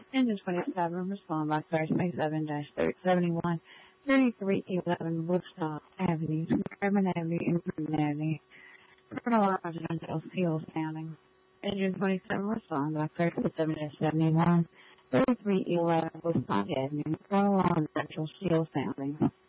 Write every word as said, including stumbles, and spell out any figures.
Engine twenty-seven, respond by car twenty-seven dash seventy-one, thirty-three eleven Woodstock Avenue, Sherman Avenue, and Green Avenue. Criminal residential seal sounding. Engine twenty-seven, respond by car twenty-seven dash seventy-one, thirty-three eleven Woodstock Avenue, criminal residential seal sounding.